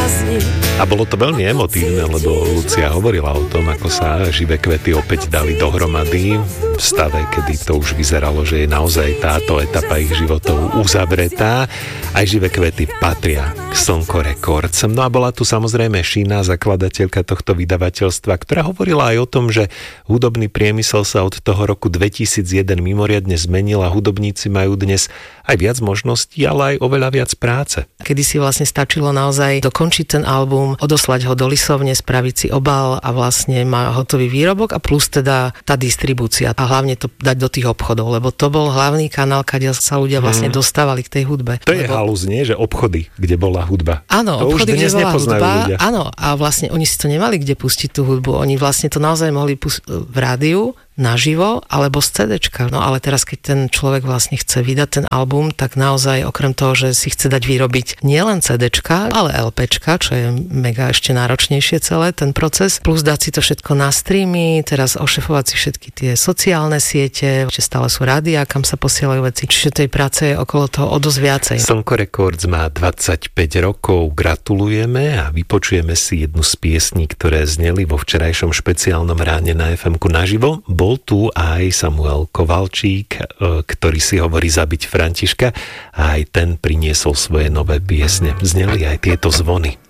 blázni. A bolo to veľmi emotívne, lebo Lucia hovorila o tom, ako sa Živé kvety opäť dali dohromady v stave, kedy to už vyzeralo, že je naozaj táto etapa ich životov uzavretá. Aj Živé kvety patria k Slnko Records. No a bola tu samozrejme Šína, zakladateľka tohto vydavateľstva, ktorá hovorila aj o tom, že hudobný priemysel sa od toho roku 2001 mimoriadne zmenil a hudobníci majú dnes aj viac možností, ale aj oveľa viac práce. Kedy si vlastne stačilo naozaj dokončiť ten album, odoslať ho do lisovne, spraviť si obal a vlastne má hotový výrobok a plus teda tá distribúcia a hlavne to dať do tých obchodov, lebo to bol hlavný kanál, kde sa ľudia vlastne dostávali k tej hudbe. To je halúz, nie? Že obchody, kde bola hudba. Áno, to obchody, už dnes kde bola hudba. Ľudia. Áno, a vlastne oni si to nemali kde pustiť tú hudbu. Oni vlastne to naozaj mohli pustiť v rádiu, naživo alebo z CDčka. No ale teraz, keď ten človek vlastne chce vydať ten album, tak naozaj okrem toho, že si chce dať vyrobiť nielen CDčka, ale LPčka, čo je mega ešte náročnejšie celé ten proces, plus dať si to všetko na streamy, teraz ošefovať si všetky tie sociálne siete, ešte stále sú rádia, kam sa posielajú veci. Čiže tej práce je okolo toho o dosť viacej. Slnko Records má 25 rokov, gratulujeme a vypočujeme si jednu z piesní, ktoré zneli vo včerajšom špeciálnom ráne na FM-ku naživo. Bol tu aj Samuel Kovalčík, ktorý si hovorí Zabiť Františka a aj ten priniesol svoje nové piesne. Zneli aj tieto zvony.